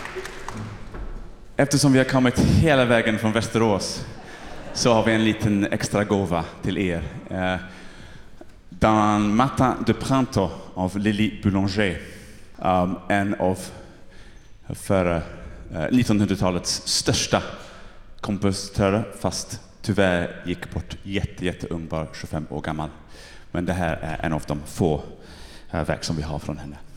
Eftersom vi har kommit hela vägen från Västerås så har vi en liten extra gåva till er. Dans Matin de Printemps av Lily Boulanger. En av 1900-talets största kompositörer, fast tyvärr gick bort jätteung, bara 25 år gammal. Men det här är en av de få verk som vi har från henne.